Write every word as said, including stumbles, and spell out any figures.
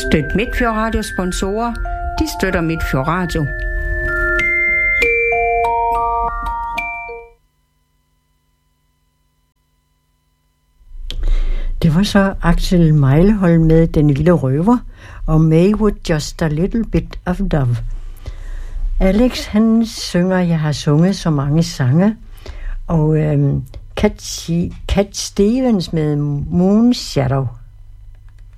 Støt Midtfjord Radio sponsorer. De støtter Midtfjord Radio. Det var så Axel Mejlehold med Den Lille Røver og Maywood Just a Little Bit of Love. Alex, han synger, jeg har sunget så mange sange, og øhm, Cat, Cat Stevens med Moon Shadow.